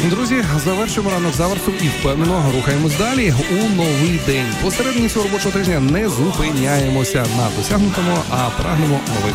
Друзі, завершуємо ранок завершом і впевнено рухаємось далі у новий день. Посередині цього робочого тижня не зупиняємося на досягнутому, а прагнемо нових